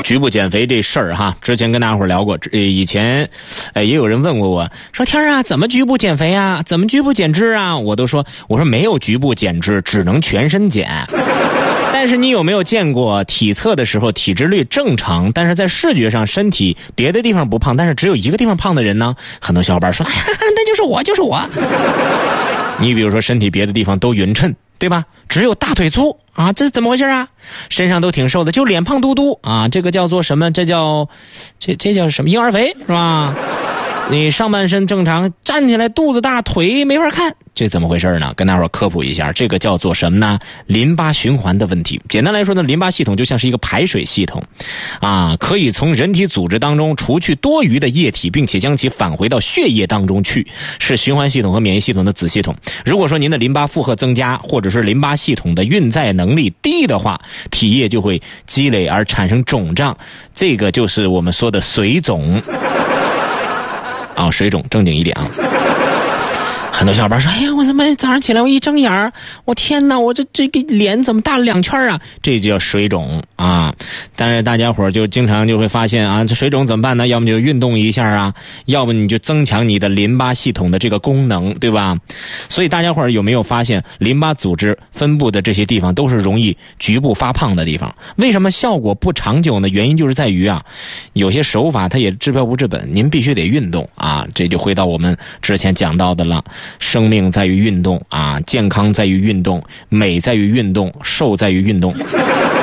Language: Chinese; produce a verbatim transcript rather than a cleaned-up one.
局部减肥这事儿哈，之前跟大伙儿聊过，以前，呃，也有人问过我说：“天儿啊，怎么局部减肥啊？怎么局部减脂啊？”我都说，我说没有局部减脂，只能全身减。但是你有没有见过体测的时候体脂率正常，但是在视觉上身体别的地方不胖，但是只有一个地方胖的人呢？很多小伙伴说：“哎呀，那就是我，就是我。”你比如说身体别的地方都匀称，对吧？只有大腿粗啊，这是怎么回事啊？身上都挺瘦的，就脸胖嘟嘟啊，这个叫做什么？这叫这这叫什么？婴儿肥是吧？你上半身正常，站起来肚子大，腿没法看，这怎么回事呢？跟大伙儿科普一下，这个叫做什么呢？淋巴循环的问题。简单来说呢，淋巴系统就像是一个排水系统，啊，可以从人体组织当中除去多余的液体，并且将其返回到血液当中去，是循环系统和免疫系统的子系统。如果说您的淋巴负荷增加，或者是淋巴系统的运载能力低的话，体液就会积累而产生肿胀，这个就是我们说的水肿。啊，水肿正经一点啊！很多小伙伴说：“哎呀，我怎么早上起来我一睁眼儿，我天哪，我这这个脸怎么大了两圈啊？”这就叫水肿啊！但是大家伙就经常就会发现啊，这水肿怎么办呢？要么就运动一下啊，要么你就增强你的淋巴系统的这个功能，对吧？所以大家伙有没有发现，淋巴组织分布的这些地方都是容易局部发胖的地方？为什么效果不长久呢？原因就是在于啊，有些手法它也治标不治本，您必须得运动啊！这就回到我们之前讲到的了。生命在于运动啊，健康在于运动，美在于运动，瘦在于运动。